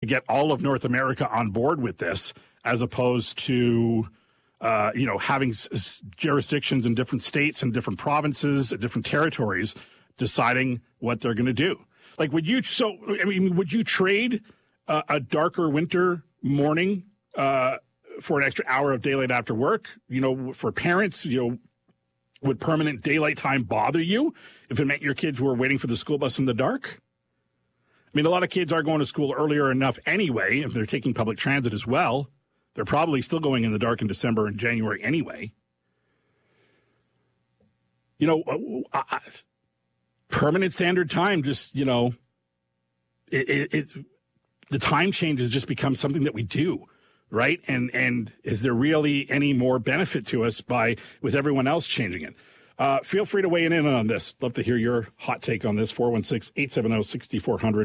get all of North America on board with this, as opposed to, having jurisdictions in different states and different provinces, different territories deciding what they're going to do. Like, would you trade a darker winter morning for an extra hour of daylight after work? For parents, would permanent daylight time bother you if it meant your kids were waiting for the school bus in the dark? I mean, a lot of kids are going to school earlier enough anyway. If they're taking public transit as well, they're probably still going in the dark in December and January anyway. Permanent standard time, just, the time change has just become something that we do, right? And is there really any more benefit to us with everyone else changing it? Feel free to weigh in on this. Love to hear your hot take on this. 416-870-6400,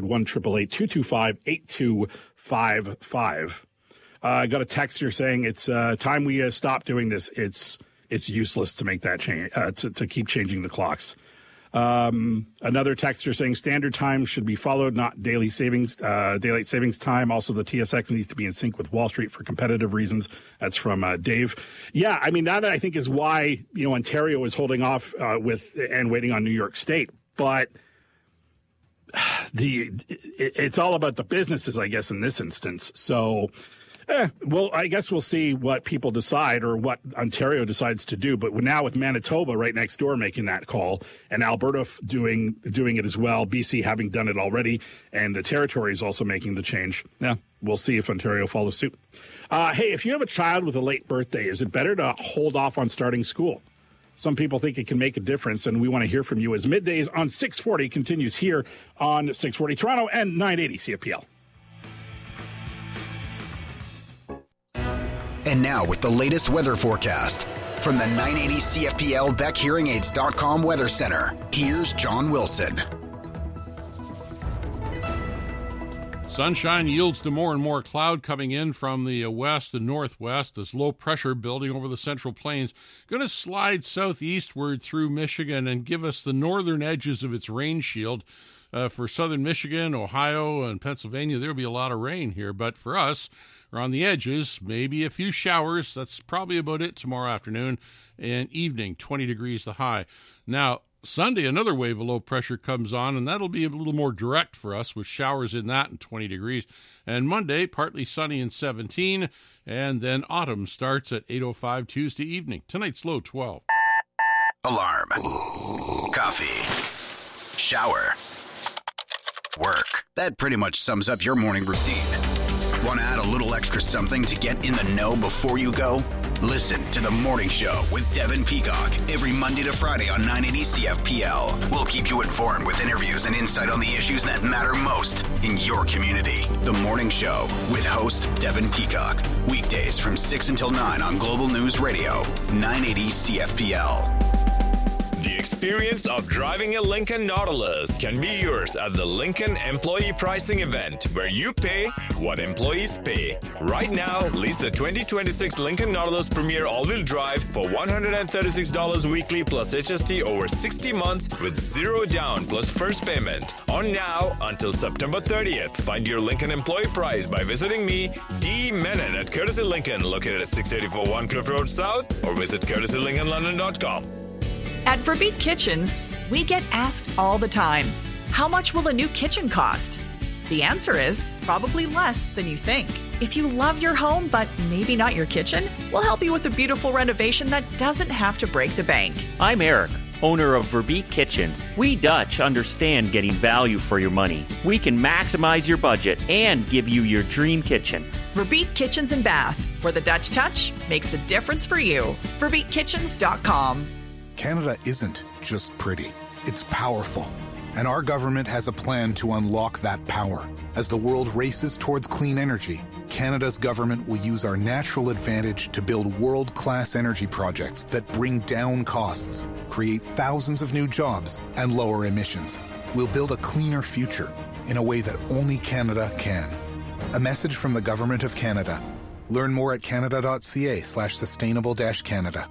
1-888-225-8255. I got a text here saying it's time we stop doing this. It's useless to make that change, to keep changing the clocks. Another texter saying standard time should be followed, not daylight savings time. Also, the TSX needs to be in sync with Wall Street for competitive reasons. That's from Dave. Yeah, I mean, that I think is why, Ontario is holding off and waiting on New York State. But it's all about the businesses, I guess, in this instance. So, well, I guess we'll see what people decide or what Ontario decides to do. But now with Manitoba right next door making that call and Alberta doing it as well, BC having done it already, and the Territory is also making the change. Yeah, we'll see if Ontario follows suit. Hey, if you have a child with a late birthday, is it better to hold off on starting school? Some people think it can make a difference, and we want to hear from you as Middays on 640 continues here on 640 Toronto and 980 CFPL. And now with the latest weather forecast from the 980 CFPL BeckHearingAids.com Weather Center, here's John Wilson. Sunshine yields to more and more cloud coming in from the west and northwest as low pressure building over the Central Plains going to slide southeastward through Michigan and give us the northern edges of its rain shield. For southern Michigan, Ohio, and Pennsylvania, there will be a lot of rain here. But for us, around the edges, maybe a few showers. That's probably about it tomorrow afternoon and evening, 20 degrees the high. Now, Sunday, another wave of low pressure comes on, and that'll be a little more direct for us with showers in that and 20 degrees. And Monday, partly sunny and 17, and then autumn starts at 8:05 Tuesday evening. Tonight's low 12. Alarm. Coffee. Shower. Work. That pretty much sums up your morning routine. Want to add a little extra something to get in the know before you go? Listen to The Morning Show with Devin Peacock every Monday to Friday on 980 CFPL. We'll keep you informed with interviews and insight on the issues that matter most in your community. The Morning Show with host Devin Peacock. Weekdays from 6 until 9 on Global News Radio, 980 CFPL. The experience of driving a Lincoln Nautilus can be yours at the Lincoln Employee Pricing Event, where you pay what employees pay. Right now, lease the 2026 Lincoln Nautilus Premier All-Wheel Drive for $136 weekly plus HST over 60 months with zero down plus first payment. On now until September 30th. Find your Lincoln employee price by visiting me, D. Menon at Courtesy Lincoln, located at 684 One Cliff Road South, or visit courtesylincolnlondon.com. At Verbeek Kitchens, we get asked all the time, how much will a new kitchen cost? The answer is probably less than you think. If you love your home, but maybe not your kitchen, we'll help you with a beautiful renovation that doesn't have to break the bank. I'm Eric, owner of Verbeek Kitchens. We Dutch understand getting value for your money. We can maximize your budget and give you your dream kitchen. Verbeek Kitchens and Bath, where the Dutch touch makes the difference for you. VerbeekKitchens.com. Canada isn't just pretty, it's powerful. And our government has a plan to unlock that power. As the world races towards clean energy, Canada's government will use our natural advantage to build world-class energy projects that bring down costs, create thousands of new jobs, and lower emissions. We'll build a cleaner future in a way that only Canada can. A message from the Government of Canada. Learn more at canada.ca/sustainable-Canada.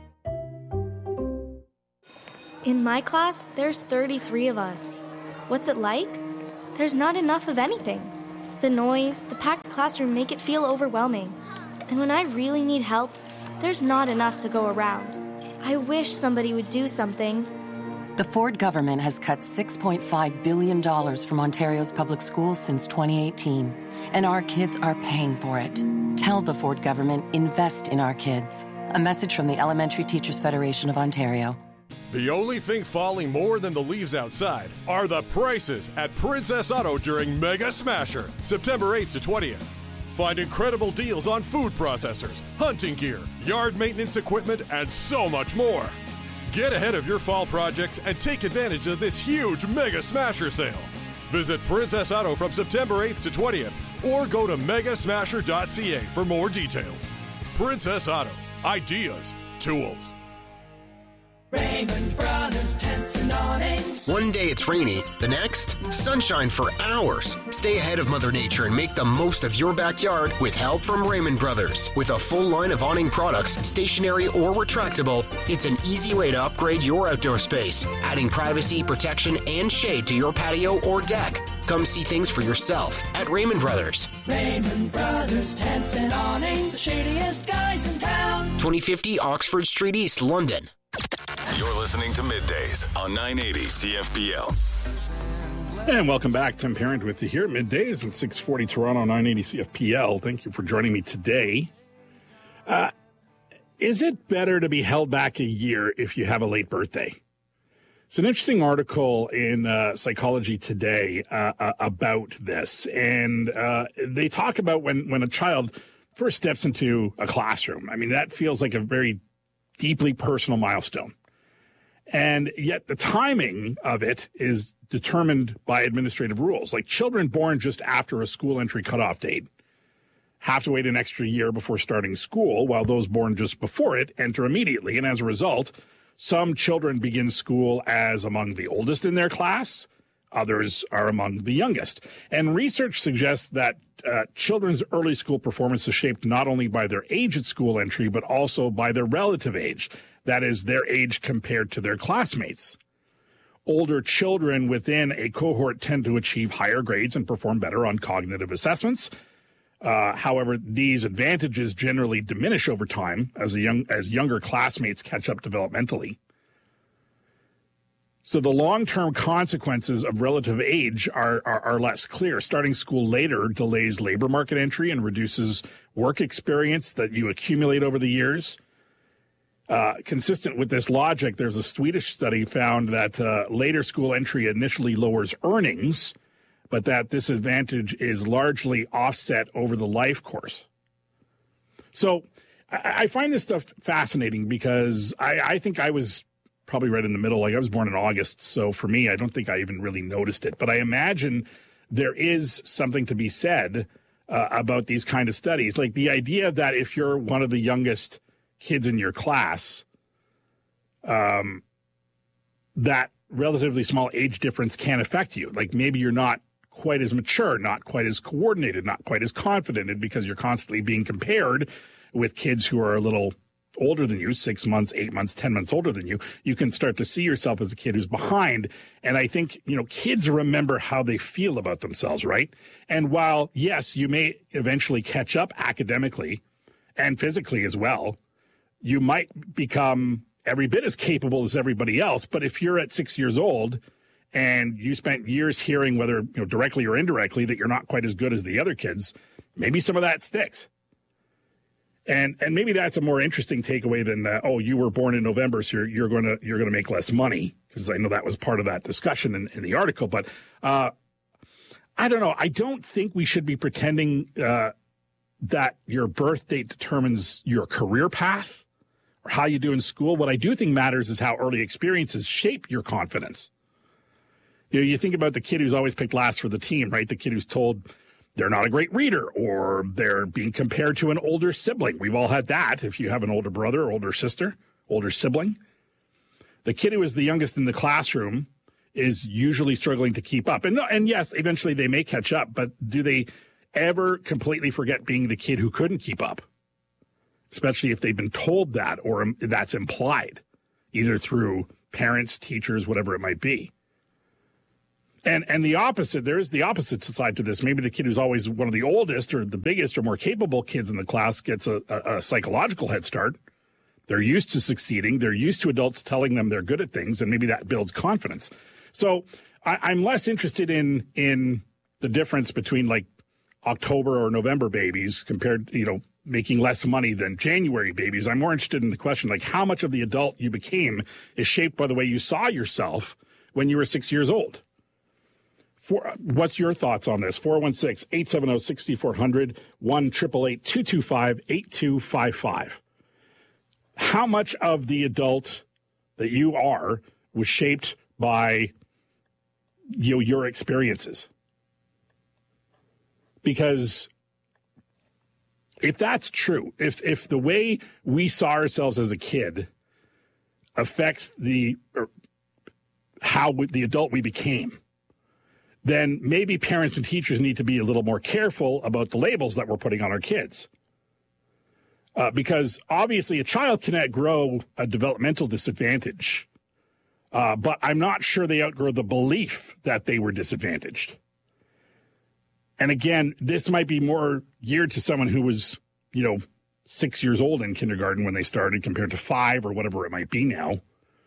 In my class, there's 33 of us. What's it like? There's not enough of anything. The noise, the packed classroom make it feel overwhelming. And when I really need help, there's not enough to go around. I wish somebody would do something. The Ford government has cut $6.5 billion from Ontario's public schools since 2018, and our kids are paying for it. Tell the Ford government, invest in our kids. A message from the Elementary Teachers Federation of Ontario. The only thing falling more than the leaves outside are the prices at Princess Auto during Mega Smasher, September 8th to 20th. Find incredible deals on food processors, hunting gear, yard maintenance equipment, and so much more. Get ahead of your fall projects and take advantage of this huge Mega Smasher sale. Visit Princess Auto from September 8th to 20th or go to megasmasher.ca for more details. Princess Auto. Ideas. Tools. Raymond Brothers Tents and Awnings. One day it's rainy, the next, sunshine for hours. Stay ahead of Mother Nature and make the most of your backyard with help from Raymond Brothers. With a full line of awning products, stationary or retractable, it's an easy way to upgrade your outdoor space, adding privacy, protection, and shade to your patio or deck. Come see things for yourself at Raymond Brothers. Raymond Brothers Tents and Awnings, the shadiest guys in town. 2050 Oxford Street East, London. You're listening to Middays on 980 CFPL. And welcome back. Tim Parent with you here at Middays on 640 Toronto, 980 CFPL. Thank you for joining me today. Is it better to be held back a year if you have a late birthday? It's an interesting article in Psychology Today about this. And they talk about when a child first steps into a classroom. I mean, that feels like a very deeply personal milestone. And yet the timing of it is determined by administrative rules. Like children born just after a school entry cutoff date have to wait an extra year before starting school, while those born just before it enter immediately. And as a result, some children begin school as among the oldest in their class. Others are among the youngest. And research suggests that children's early school performance is shaped not only by their age at school entry, but also by their relative age. That is, their age compared to their classmates. Older children within a cohort tend to achieve higher grades and perform better on cognitive assessments. However, these advantages generally diminish over time as younger classmates catch up developmentally. So the long-term consequences of relative age are less clear. Starting school later delays labor market entry and reduces work experience that you accumulate over the years. Consistent with this logic, there's a Swedish study found that later school entry initially lowers earnings, but that this advantage is largely offset over the life course. So I find this stuff fascinating because I think I was probably right in the middle. Like I was born in August, so for me, I don't think I even really noticed it. But I imagine there is something to be said about these kind of studies. Like the idea that if you're one of the youngest kids in your class, that relatively small age difference can affect you. Like maybe you're not quite as mature, not quite as coordinated, not quite as confident, and because you're constantly being compared with kids who are a little older than you, 6 months, 8 months, 10 months older than you, you can start to see yourself as a kid who's behind. And I think, kids remember how they feel about themselves, right? And while, yes, you may eventually catch up academically and physically as well, you might become every bit as capable as everybody else. But if you're at 6 years old and you spent years hearing, whether directly or indirectly, that you're not quite as good as the other kids, maybe some of that sticks. And maybe that's a more interesting takeaway than you were born in November, so you're going to make less money, because I know that was part of that discussion in the article. But I don't know. I don't think we should be pretending that your birth date determines your career path or how you do in school. What I do think matters is how early experiences shape your confidence. You think about the kid who's always picked last for the team, right? The kid who's told they're not a great reader, or they're being compared to an older sibling. We've all had that. If you have an older brother, older sister, older sibling, the kid who is the youngest in the classroom is usually struggling to keep up. And yes, eventually they may catch up, but do they ever completely forget being the kid who couldn't keep up? Especially if they've been told that, or that's implied, either through parents, teachers, whatever it might be. And the opposite, there is the opposite side to this. Maybe the kid who's always one of the oldest or the biggest or more capable kids in the class gets a psychological head start. They're used to succeeding. They're used to adults telling them they're good at things, and maybe that builds confidence. So I'm less interested in the difference between like October or November babies compared to, making less money than January babies. I'm more interested in the question, like how much of the adult you became is shaped by the way you saw yourself when you were 6 years old. What's your thoughts on this? 416-870-6400, 1-888-225-8255. How much of the adult that you are was shaped by your experiences? Because if that's true, if the way we saw ourselves as a kid affects how the adult we became, then maybe parents and teachers need to be a little more careful about the labels that we're putting on our kids. Because obviously a child can outgrow a developmental disadvantage, but I'm not sure they outgrow the belief that they were disadvantaged. And again, this might be more geared to someone who was, 6 years old in kindergarten when they started compared to 5 or whatever it might be now.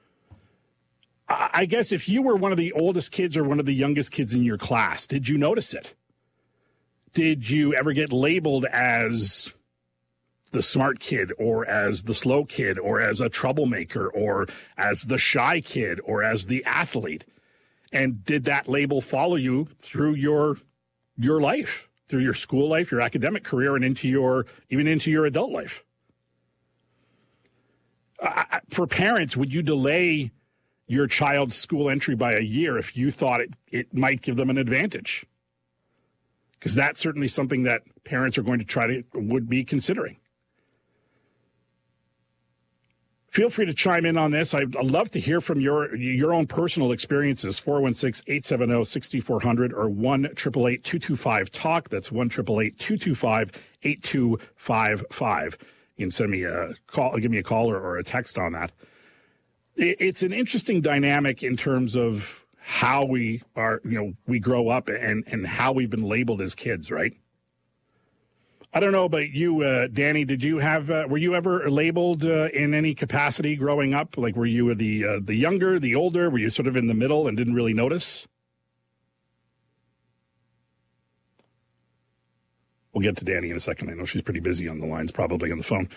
I guess if you were one of the oldest kids or one of the youngest kids in your class, did you notice it? Did you ever get labeled as the smart kid or as the slow kid or as a troublemaker or as the shy kid or as the athlete? And did that label follow you through your life, through your school life, your academic career, and even into your adult life? For parents, would you delay your child's school entry by a year if you thought it might give them an advantage? Because that's certainly something that parents are going to would be considering. Feel free to chime in on this. I'd love to hear from your own personal experiences. 416-870-6400 or 1-888-225-TALK. That's 1-888-225-8255. You can send me a call, give me a call or a text on that. It's an interesting dynamic in terms of how we are, we grow up and how we've been labeled as kids, right? I don't know about you, Danny. Did you were you ever labeled in any capacity growing up? Like, were you the younger, the older? Were you sort of in the middle and didn't really notice? We'll get to Danny in a second. I know she's pretty busy on the lines, probably on the phone.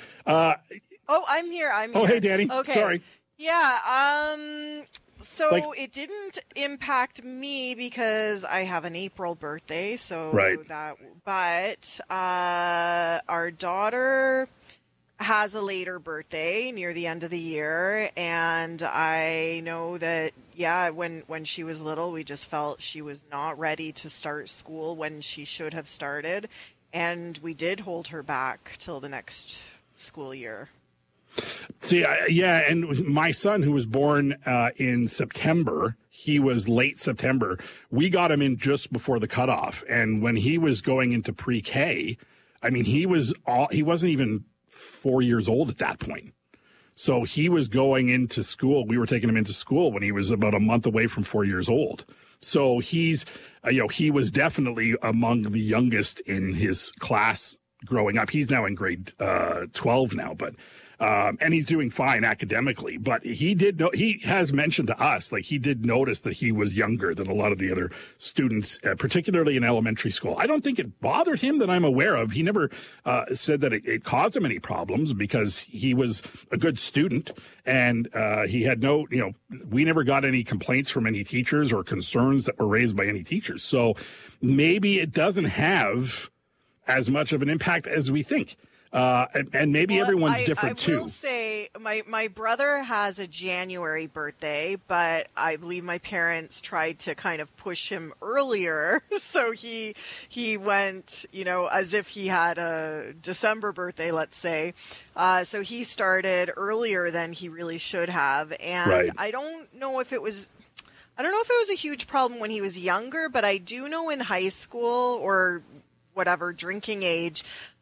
I'm here. Oh, hey, Danny. Okay. Sorry. Yeah. So it didn't impact me because I have an April birthday. So right. But our daughter has a later birthday near the end of the year, and I know that when she was little, we just felt she was not ready to start school when she should have started, and we did hold her back till the next school year. See, and my son, who was born in September, he was late September. We got him in just before the cutoff, and when he was going into pre-K, I mean, he wasn't even 4 years old at that point. So he was going into school. We were taking him into school when he was about a month away from 4 years old. So he's, he was definitely among the youngest in his class growing up. He's now in grade 12 now, but. And he's doing fine academically, but he has mentioned to us, like, he did notice that he was younger than a lot of the other students, particularly in elementary school. I don't think it bothered him that I'm aware of. He never said that it caused him any problems because he was a good student, and he had we never got any complaints from any teachers or concerns that were raised by any teachers. So maybe it doesn't have as much of an impact as we think. And maybe everyone's different too. I will say my brother has a January birthday, but I believe my parents tried to kind of push him earlier. So he went, as if he had a December birthday, let's say. So he started earlier than he really should have. And right. I don't know if it was a huge problem when he was younger, but I do know in high school or whatever, drinking age,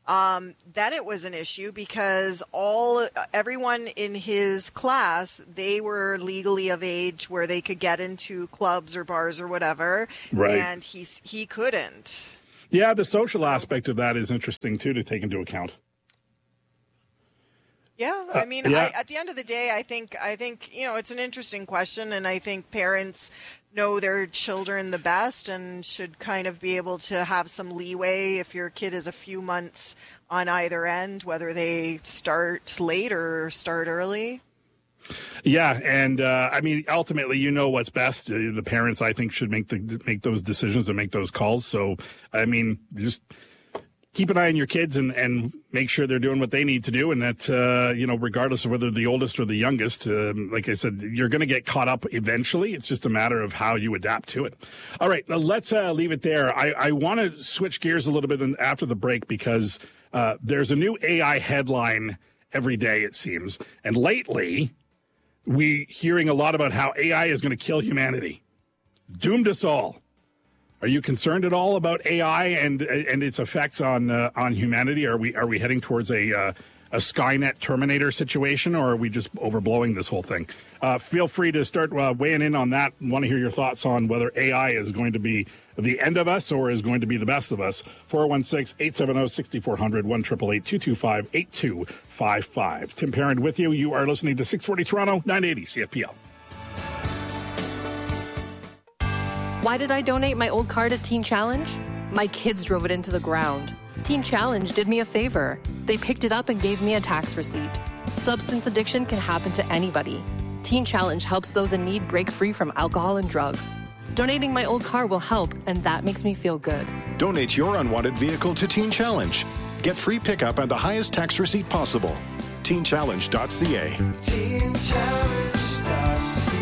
then it was an issue because everyone in his class, they were legally of age where they could get into clubs or bars or whatever, right. And he couldn't. Yeah, the social aspect of that is interesting too to take into account. Yeah, I mean, at the end of the day, I think it's an interesting question, and I think parents know their children the best and should kind of be able to have some leeway if your kid is a few months on either end, whether they start late or start early. Yeah, and I mean, ultimately, what's best. The parents, I think, should make those decisions and make those calls. So, I mean, just keep an eye on your kids and make sure they're doing what they need to do. And that, regardless of whether the oldest or the youngest, like I said, you're going to get caught up eventually. It's just a matter of how you adapt to it. All right, let's leave it there. I want to switch gears a little bit after the break because there's a new AI headline every day, it seems. And lately, we hearing a lot about how AI is going to kill humanity. It's doomed us all. Are you concerned at all about AI and its effects on humanity? Are we heading towards a Skynet Terminator situation, or are we just overblowing this whole thing? Feel free to start weighing in on that. Want to hear your thoughts on whether AI is going to be the end of us or is going to be the best of us. 416-870-6400, 1-888-225-8255. Tim Perrin with you. You are listening to 640 Toronto, 980 CFPL. Why did I donate my old car to Teen Challenge? My kids drove it into the ground. Teen Challenge did me a favor. They picked it up and gave me a tax receipt. Substance addiction can happen to anybody. Teen Challenge helps those in need break free from alcohol and drugs. Donating my old car will help, and that makes me feel good. Donate your unwanted vehicle to Teen Challenge. Get free pickup and the highest tax receipt possible. TeenChallenge.ca. TeenChallenge.ca.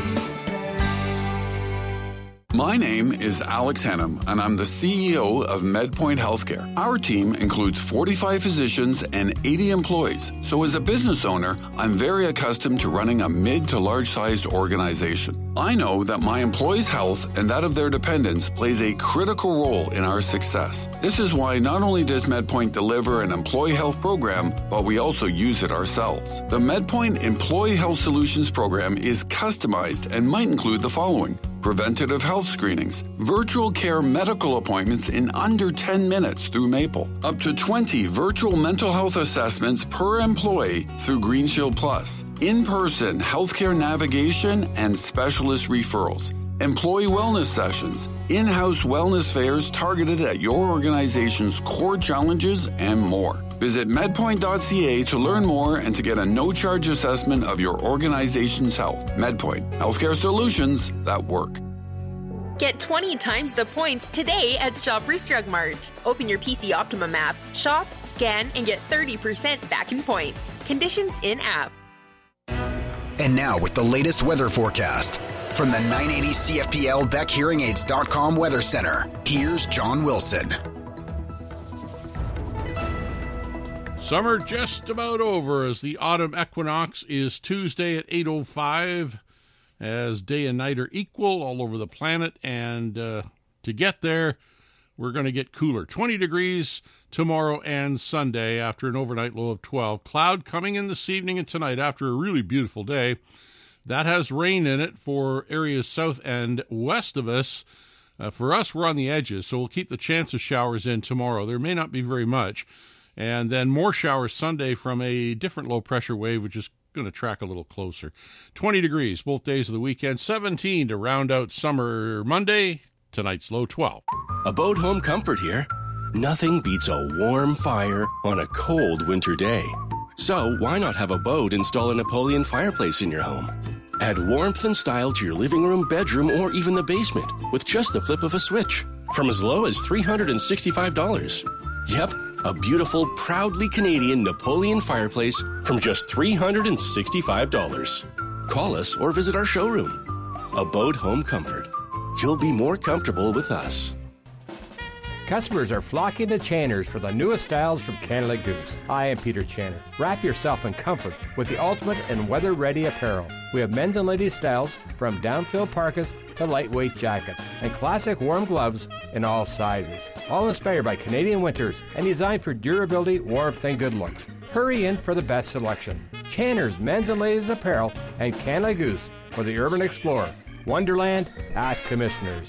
My name is Alex Hannum, and I'm the CEO of MedPoint Healthcare. Our team includes 45 physicians and 80 employees. So as a business owner, I'm very accustomed to running a mid to large-sized organization. I know that my employees' health and that of their dependents plays a critical role in our success. This is why not only does MedPoint deliver an employee health program, but we also use it ourselves. The MedPoint Employee Health Solutions program is customized and might include the following: preventative health screenings, virtual care medical appointments in under 10 minutes through Maple, up to 20 virtual mental health assessments per employee through GreenShield Plus, in-person healthcare navigation and specialist referrals, employee wellness sessions, in-house wellness fairs targeted at your organization's core challenges, and more. Visit medpoint.ca to learn more and to get a no-charge assessment of your organization's health. MedPoint, healthcare solutions that work. Get 20 times the points today at Shoppers Drug Mart. Open your PC Optimum app, shop, scan, and get 30% back in points. Conditions in-app. And now with the latest weather forecast from the 980 CFPL BeckHearingAids.com Weather Center, here's John Wilson. Summer just about over as the autumn equinox is Tuesday at 8:05 as day and night are equal all over the planet. And to get there, we're going to get cooler. 20 degrees tomorrow and Sunday after an overnight low of 12. Cloud coming in this evening and tonight after a really beautiful day. That has rain in it for areas south and west of us. For us, we're on the edges, so we'll keep the chance of showers in tomorrow. There may not be very much. And then more showers Sunday from a different low-pressure wave, which is going to track a little closer. 20 degrees both days of the weekend. 17 to round out summer Monday. Tonight's low 12. Abode Home Comfort here. Nothing beats a warm fire on a cold winter day. So why not have Abode install a Napoleon fireplace in your home? Add warmth and style to your living room, bedroom, or even the basement with just the flip of a switch. From as low as $365. Yep. A beautiful, proudly Canadian Napoleon fireplace from just $365. Call us or visit our showroom. Abode Home Comfort. You'll be more comfortable with us. Customers are flocking to Channers for the newest styles from Canada Goose. I am Peter Channer. Wrap yourself in comfort with the ultimate and weather-ready apparel. We have men's and ladies' styles from down-filled parkas to lightweight jackets and classic warm gloves in all sizes. All inspired by Canadian winters and designed for durability, warmth, and good looks. Hurry in for the best selection. Channer's men's and ladies apparel and Canada Goose for the Urban Explorer. Wonderland at Commissioners.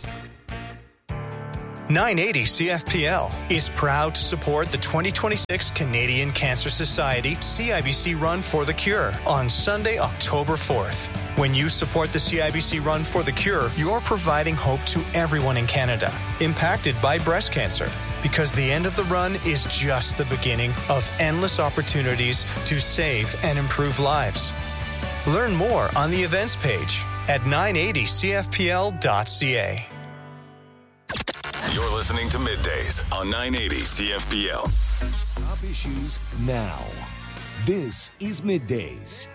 980 CFPL is proud to support the 2026 Canadian Cancer Society CIBC Run for the Cure on Sunday, October 4th. When you support the CIBC Run for the Cure, you're providing hope to everyone in Canada impacted by breast cancer, because the end of the run is just the beginning of endless opportunities to save and improve lives. Learn more on the events page at 980cfpl.ca. You're listening to Middays on 980 CFPL. Top issues now. This is Middays.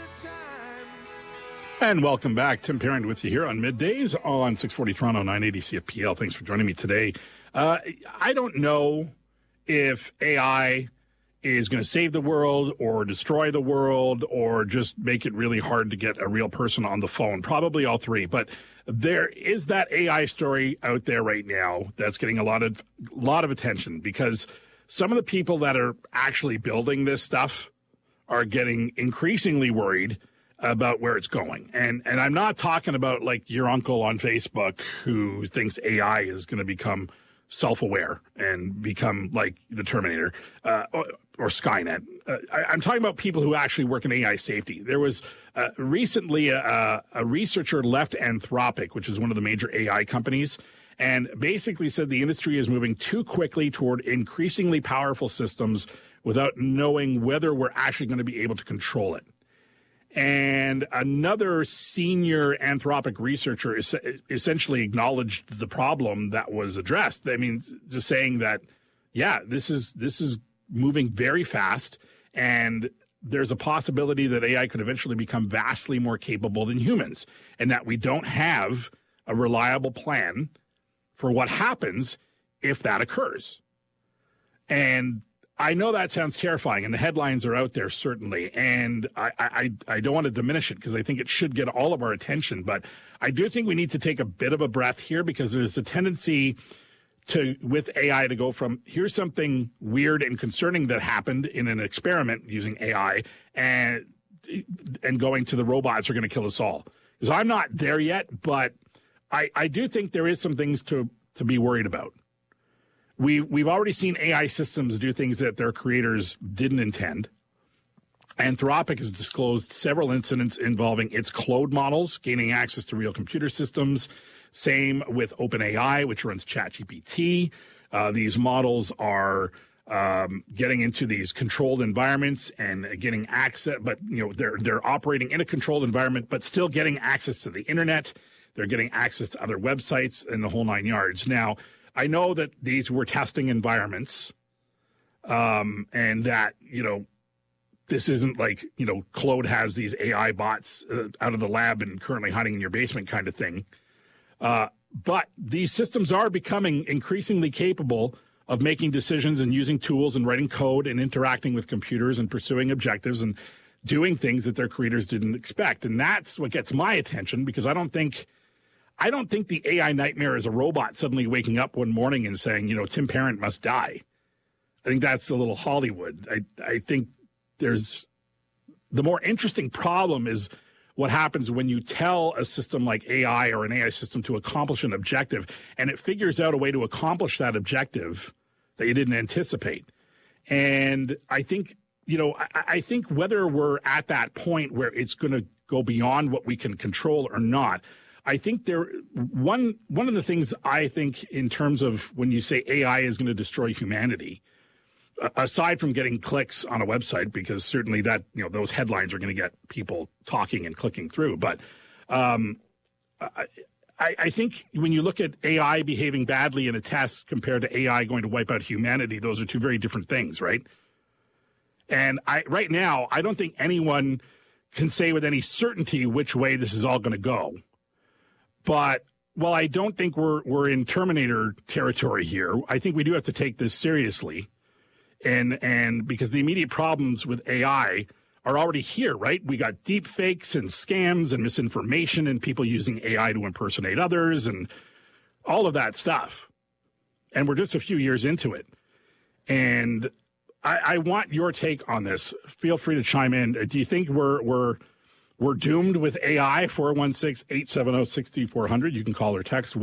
And welcome back. Tim Parent with you here on Middays on 640 Toronto, 980 CFPL. Thanks for joining me today. I don't know if AI is going to save the world or destroy the world or just make it really hard to get a real person on the phone. Probably all three. But there is that AI story out there right now that's getting a lot of attention, because some of the people that are actually building this stuff are getting increasingly worried about where it's going. And I'm not talking about like your uncle on Facebook who thinks AI is going to become self-aware and become like the Terminator or Skynet. I'm talking about people who actually work in AI safety. There was recently a researcher left Anthropic, which is one of the major AI companies, and basically said the industry is moving too quickly toward increasingly powerful systems without knowing whether we're actually going to be able to control it. And another senior Anthropic researcher essentially acknowledged the problem that was addressed. I mean, just saying that, yeah, this is moving very fast, and there's a possibility that AI could eventually become vastly more capable than humans, and that we don't have a reliable plan for what happens if that occurs. And I know that sounds terrifying, and the headlines are out there, certainly, and I don't want to diminish it because I think it should get all of our attention, but I do think we need to take a bit of a breath here, because there's a tendency with AI to go from here's something weird and concerning that happened in an experiment using AI and going to the robots are going to kill us all. Because I'm not there yet, but I do think there is some things to be worried about. We've already seen AI systems do things that their creators didn't intend. Anthropic has disclosed several incidents involving its Claude models gaining access to real computer systems. Same with OpenAI, which runs ChatGPT. These models are getting into these controlled environments and getting access, but they're operating in a controlled environment, but still getting access to the internet. They're getting access to other websites and the whole nine yards. Now, I know that these were testing environments, and that, this isn't like, Claude has these AI bots out of the lab and currently hiding in your basement kind of thing. But these systems are becoming increasingly capable of making decisions and using tools and writing code and interacting with computers and pursuing objectives and doing things that their creators didn't expect. And that's what gets my attention, because I don't think the AI nightmare is a robot suddenly waking up one morning and saying, Tim Parent must die. I think that's a little Hollywood. I think there's the more interesting problem is what happens when you tell a system like AI or an AI system to accomplish an objective, and it figures out a way to accomplish that objective that you didn't anticipate. And I think, I think whether we're at that point where it's going to go beyond what we can control or not, I think one of the things I think in terms of when you say AI is going to destroy humanity, aside from getting clicks on a website, because certainly that, those headlines are going to get people talking and clicking through. But I think when you look at AI behaving badly in a test compared to AI going to wipe out humanity, those are two very different things, right? And right now, I don't think anyone can say with any certainty which way this is all going to go. But while I don't think we're in Terminator territory here, I think we do have to take this seriously. And because the immediate problems with AI are already here, right? We got deep fakes and scams and misinformation and people using AI to impersonate others and all of that stuff. And we're just a few years into it. And I want your take on this. Feel free to chime in. Do you think we're doomed with AI? 416-870-6400. You can call or text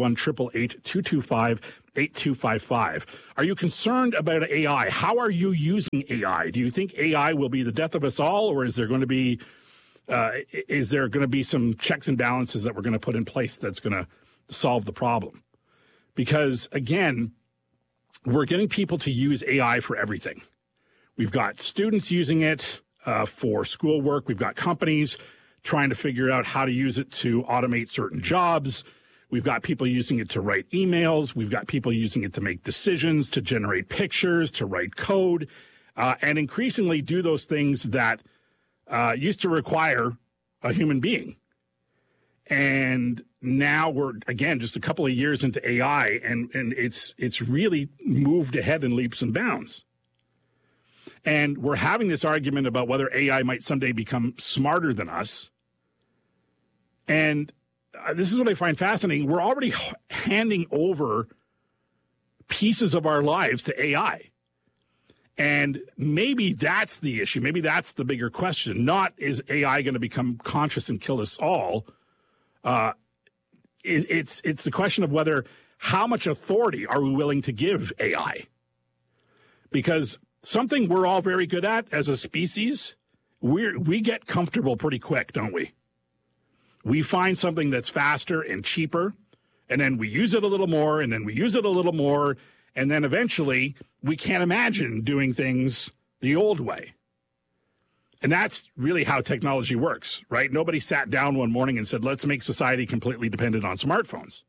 1-888-225-8255. Are you concerned about AI? How are you using AI? Do you think AI will be the death of us all, or is there going to be some checks and balances that we're going to put in place that's going to solve the problem? Because again, we're getting people to use AI for everything. We've got students using it for schoolwork. We've got companies trying to figure out how to use it to automate certain jobs. We've got people using it to write emails. We've got people using it to make decisions, to generate pictures, to write code, and increasingly do those things that used to require a human being. And now we're, again, just a couple of years into AI, and it's really moved ahead in leaps and bounds. And we're having this argument about whether AI might someday become smarter than us. And this is what I find fascinating. We're already handing over pieces of our lives to AI. And maybe that's the issue. Maybe that's the bigger question. Not is AI going to become conscious and kill us all. It's the question of whether how much authority are we willing to give AI? Because something we're all very good at as a species, we get comfortable pretty quick, don't we? We find something that's faster and cheaper, and then we use it a little more, and then we use it a little more, and then eventually we can't imagine doing things the old way. And that's really how technology works, right? Nobody sat down one morning and said, let's make society completely dependent on smartphones.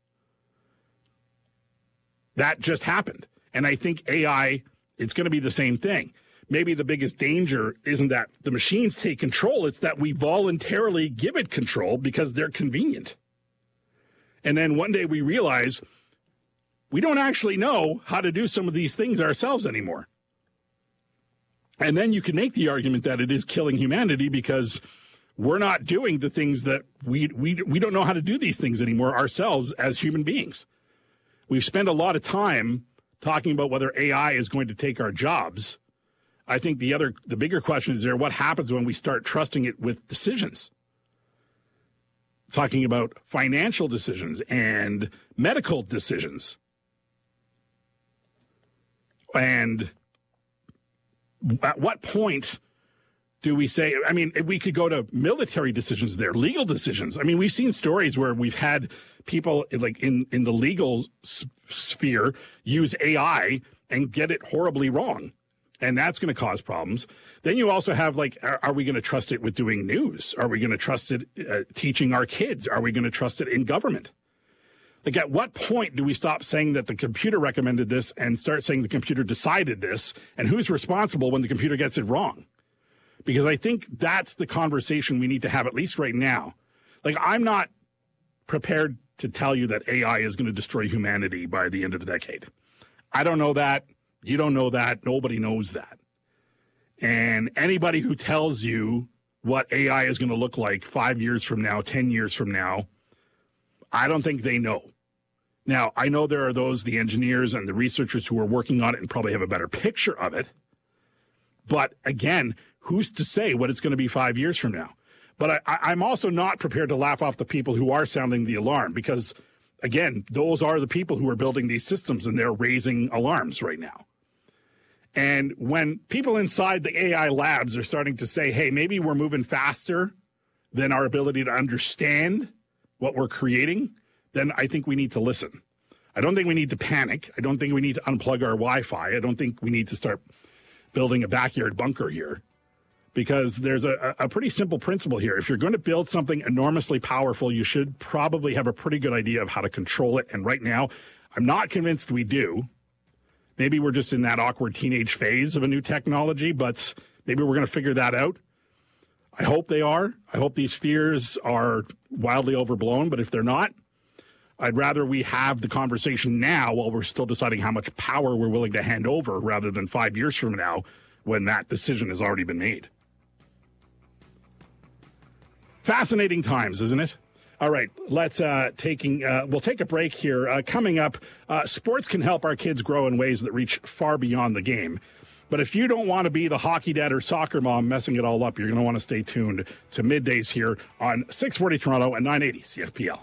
That just happened. And I think AI, it's going to be the same thing. Maybe the biggest danger isn't that the machines take control. It's that we voluntarily give it control because they're convenient. And then one day we realize we don't actually know how to do some of these things ourselves anymore. And then you can make the argument that it is killing humanity because we're not doing the things that we don't know how to do these things anymore ourselves as human beings. We've spent a lot of time talking about whether AI is going to take our jobs. I think the bigger question is what happens when we start trusting it with decisions? Talking about financial decisions and medical decisions. And at what point do we say, I mean, we could go to military decisions there, legal decisions. I mean, we've seen stories where we've had people like in the legal sphere use AI and get it horribly wrong. And that's going to cause problems. Then you also have are we going to trust it with doing news? Are we going to trust it teaching our kids? Are we going to trust it in government? At what point do we stop saying that the computer recommended this and start saying the computer decided this? And who's responsible when the computer gets it wrong? Because I think that's the conversation we need to have, at least right now. I'm not prepared to tell you that AI is going to destroy humanity by the end of the decade. I don't know that. You don't know that. Nobody knows that. And anybody who tells you what AI is going to look like 5 years from now, 10 years from now, I don't think they know. Now, I know there are the engineers and the researchers who are working on it and probably have a better picture of it. But again, who's to say what it's going to be 5 years from now? But I'm also not prepared to laugh off the people who are sounding the alarm because, again, those are the people who are building these systems and they're raising alarms right now. And when people inside the AI labs are starting to say, hey, maybe we're moving faster than our ability to understand what we're creating, then I think we need to listen. I don't think we need to panic. I don't think we need to unplug our Wi-Fi. I don't think we need to start building a backyard bunker here because there's a pretty simple principle here. If you're going to build something enormously powerful, you should probably have a pretty good idea of how to control it. And right now, I'm not convinced we do. Maybe we're just in that awkward teenage phase of a new technology, but maybe we're going to figure that out. I hope they are. I hope these fears are wildly overblown, but if they're not, I'd rather we have the conversation now while we're still deciding how much power we're willing to hand over rather than 5 years from now when that decision has already been made. Fascinating times, isn't it? All right, we'll take a break here. Coming up, sports can help our kids grow in ways that reach far beyond the game. But if you don't want to be the hockey dad or soccer mom messing it all up, you're going to want to stay tuned to middays here on 640 Toronto and 980 CFPL.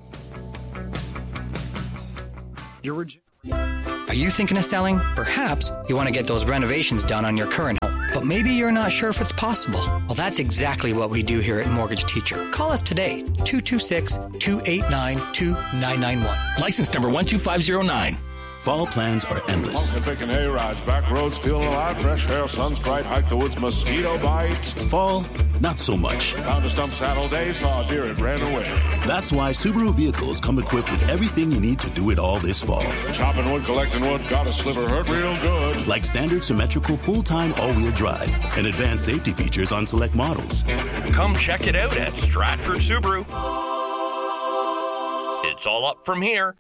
Are you thinking of selling? Perhaps you want to get those renovations done on your current home, but maybe you're not sure if it's possible. Well, that's exactly what we do here at Mortgage Teacher. Call us today, 226-289-2991. License number 12509. Fall plans are endless. Pumpkin picking hay-rides, back roads feeling alive, fresh air, sun's bright, hike the woods, mosquito bites. Fall, not so much. Found a stump saddle day, saw a deer, it ran away. That's why Subaru vehicles come equipped with everything you need to do it all this fall. Chopping wood, collecting wood, got a sliver, hurt real good. Like standard symmetrical full-time all-wheel drive and advanced safety features on select models. Come check it out at Stratford Subaru. It's all up from here.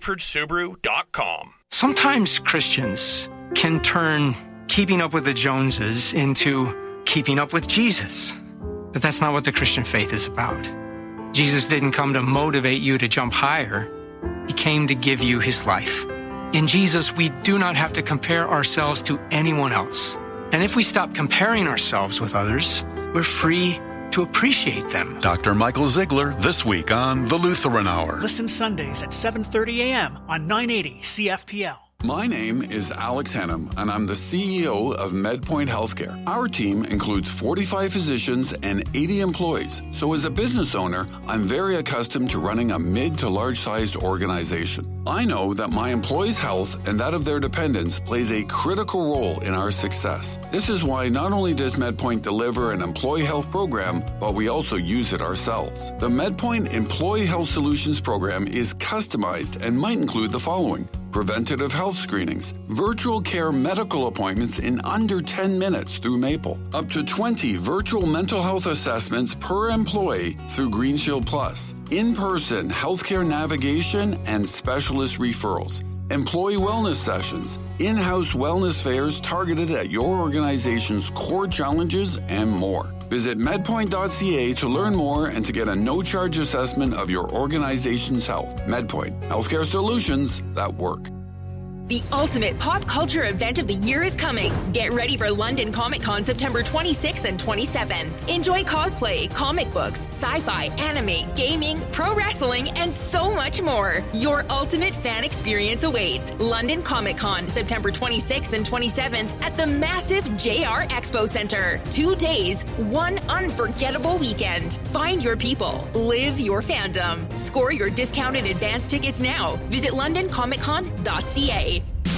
StratfordSubaru.com. Sometimes Christians can turn keeping up with the Joneses into keeping up with Jesus. But that's not what the Christian faith is about. Jesus didn't come to motivate you to jump higher. He came to give you his life. In Jesus, we do not have to compare ourselves to anyone else. And if we stop comparing ourselves with others, we're free to appreciate them. Dr. Michael Ziegler this week on The Lutheran Hour. Listen Sundays at 7:30 a.m. on 980 CFPL. My name is Alex Henham, and I'm the CEO of MedPoint Healthcare. Our team includes 45 physicians and 80 employees. So as a business owner, I'm very accustomed to running a mid to large-sized organization. I know that my employees' health and that of their dependents plays a critical role in our success. This is why not only does MedPoint deliver an employee health program, but we also use it ourselves. The MedPoint Employee Health Solutions program is customized and might include the following: preventative health screenings, virtual care medical appointments in under 10 minutes through Maple, up to 20 virtual mental health assessments per employee through Green Shield Plus, in-person healthcare navigation and specialist referrals, employee wellness sessions, in-house wellness fairs targeted at your organization's core challenges, and more. Visit medpoint.ca to learn more and to get a no-charge assessment of your organization's health. MedPoint, healthcare solutions that work. The ultimate pop culture event of the year is coming. Get ready for London Comic Con September 26th and 27th. Enjoy cosplay, comic books, sci-fi, anime, gaming, pro wrestling, and so much more. Your ultimate fan experience awaits. London Comic Con September 26th and 27th at the massive JR Expo Center. 2 days, one unforgettable weekend. Find your people. Live your fandom. Score your discounted advance tickets now. Visit londoncomiccon.ca.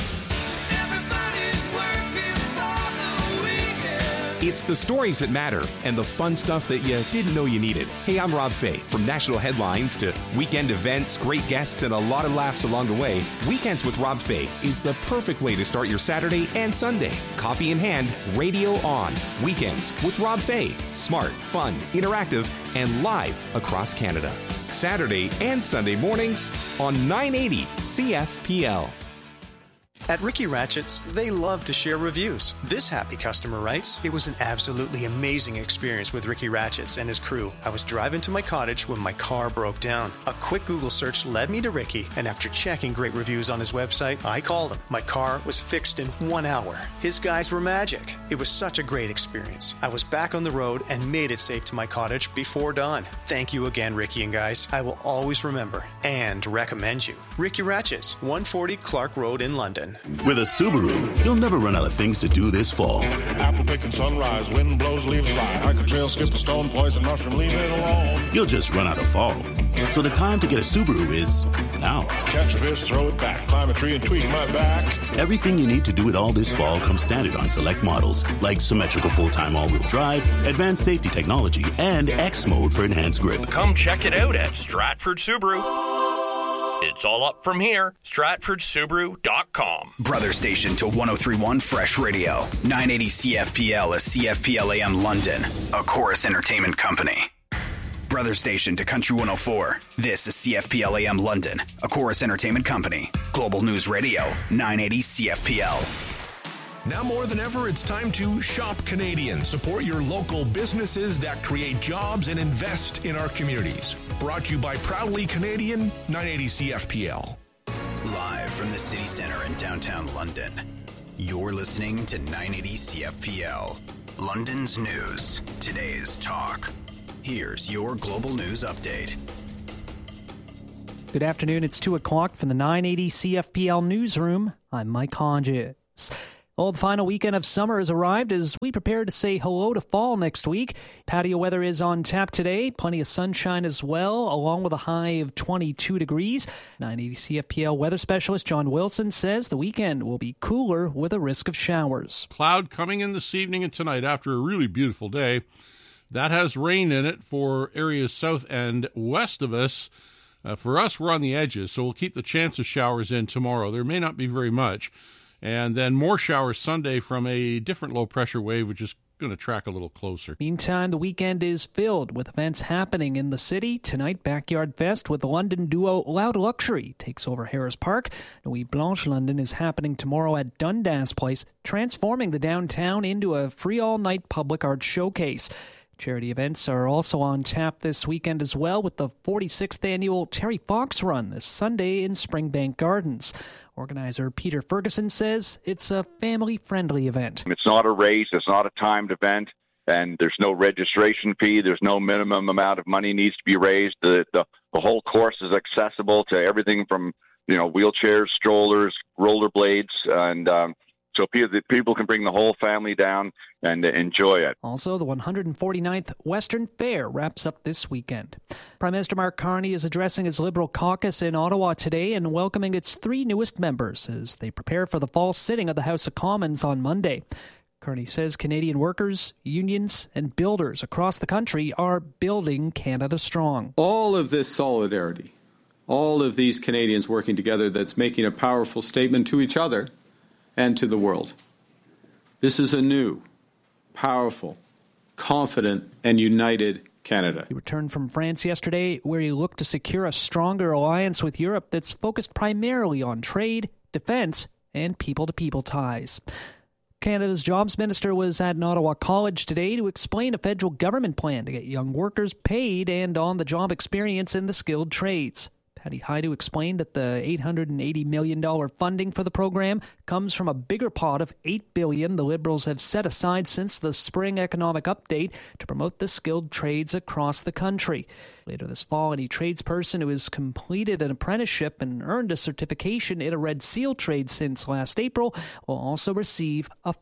It's the stories that matter and the fun stuff that you didn't know you needed. Hey, I'm Rob Fay. From national headlines to weekend events, great guests, and a lot of laughs along the way, Weekends with Rob Fay is the perfect way to start your Saturday and Sunday. Coffee in hand, radio on. Weekends with Rob Fay. Smart, fun, interactive, and live across Canada. Saturday and Sunday mornings on 980 CFPL. At Ricky Ratchett's, they love to share reviews. This happy customer writes, "It was an absolutely amazing experience with Ricky Ratchett's and his crew. I was driving to my cottage when my car broke down. A quick Google search led me to Ricky, and after checking great reviews on his website, I called him. My car was fixed in 1 hour. His guys were magic. It was such a great experience. I was back on the road and made it safe to my cottage before dawn. Thank you again, Ricky and guys. I will always remember and recommend you. Ricky Ratchett's, 140 Clark Road in London." With a Subaru, you'll never run out of things to do this fall. Apple picking sunrise, wind blows, leaves fly. Hike a trail, skip a stone, poison mushroom, leave it alone. You'll just run out of fall. So the time to get a Subaru is now. Catch a fish, throw it back, climb a tree and tweak my back. Everything you need to do it all this fall comes standard on select models, like symmetrical full-time all-wheel drive, advanced safety technology, and X mode for enhanced grip. Come check it out at Stratford Subaru. It's all up from here. StratfordSubaru.com. Brother station to 103.1 Fresh Radio. 980 CFPL is CFPL AM London, a Chorus Entertainment company. Brother station to Country 104. This is CFPL AM London, a Chorus Entertainment company. Global News Radio, 980 CFPL. Now more than ever, it's time to shop Canadian. Support your local businesses that create jobs and invest in our communities. Brought to you by Proudly Canadian, 980 CFPL. Live from the city centre in downtown London, you're listening to 980 CFPL. London's news, today's talk. Here's your global news update. Good afternoon. It's 2 o'clock from the 980 CFPL newsroom. I'm Mike Hodges. Well, the final weekend of summer has arrived as we prepare to say hello to fall next week. Patio weather is on tap today. Plenty of sunshine as well, along with a high of 22 degrees. 980 CFPL weather specialist John Wilson says the weekend will be cooler with a risk of showers. Cloud coming in this evening and tonight after a really beautiful day. That has rain in it for areas south and west of us. For us, we're on the edges, so we'll keep the chance of showers in tomorrow. There may not be very much. And then more showers Sunday from a different low-pressure wave, which is going to track a little closer. Meantime, the weekend is filled with events happening in the city. Tonight, Backyard Fest with the London duo Loud Luxury takes over Harris Park. Nuit Blanche London is happening tomorrow at Dundas Place, transforming the downtown into a free all-night public art showcase. Charity events are also on tap this weekend as well, with the 46th annual Terry Fox Run this Sunday in Springbank Gardens. Organizer Peter Ferguson says it's a family-friendly event. It's not a race. It's not a timed event. And there's no registration fee. There's no minimum amount of money needs to be raised. The whole course is accessible to everything from, wheelchairs, strollers, rollerblades, and so people can bring the whole family down and enjoy it. Also, the 149th Western Fair wraps up this weekend. Prime Minister Mark Carney is addressing his Liberal caucus in Ottawa today and welcoming its 3 newest members as they prepare for the fall sitting of the House of Commons on Monday. Carney says Canadian workers, unions, and builders across the country are building Canada strong. All of this solidarity, all of these Canadians working together, that's making a powerful statement to each other and to the world. This is a new, powerful, confident, and united Canada. He returned from France yesterday, where he looked to secure a stronger alliance with Europe that's focused primarily on trade, defense, and people-to-people ties. Canada's Jobs Minister was at an Ottawa college today to explain a federal government plan to get young workers paid and on-the-job experience in the skilled trades. Patty Haidu explained that the $880 million funding for the program comes from a bigger pot of $8 billion the Liberals have set aside since the spring economic update to promote the skilled trades across the country. Later this fall, any tradesperson who has completed an apprenticeship and earned a certification in a Red Seal trade since last April will also receive a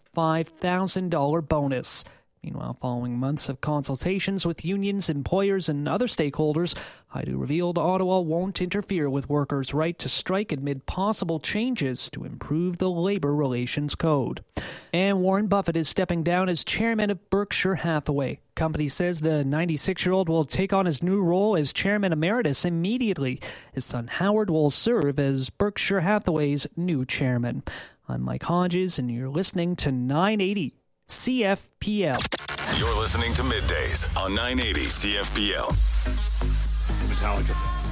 $5,000 bonus. Meanwhile, following months of consultations with unions, employers, and other stakeholders, Haidu revealed Ottawa won't interfere with workers' right to strike amid possible changes to improve the Labor Relations Code. And Warren Buffett is stepping down as chairman of Berkshire Hathaway. Company says the 96-year-old will take on his new role as chairman emeritus immediately. His son Howard will serve as Berkshire Hathaway's new chairman. I'm Mike Hodges, and you're listening to 980 CFPL. You're listening to Middays on 980 CFPL. Metallica.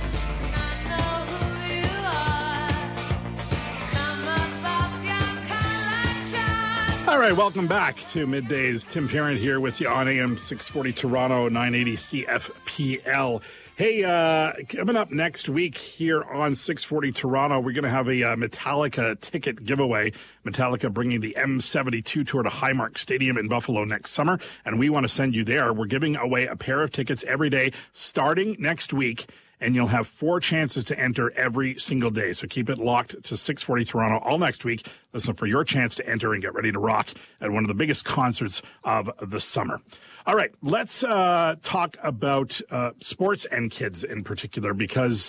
All right, welcome back to Middays. Tim Parent here with you on AM 640 Toronto, 980 CFPL. Hey, coming up next week here on 640 Toronto, we're going to have a Metallica ticket giveaway. Metallica bringing the M72 tour to Highmark Stadium in Buffalo next summer, and we want to send you there. We're giving away a pair of tickets every day starting next week, and you'll have 4 chances to enter every single day. So keep it locked to 640 Toronto all next week. Listen for your chance to enter and get ready to rock at one of the biggest concerts of the summer. All right, let's talk about sports and kids in particular, because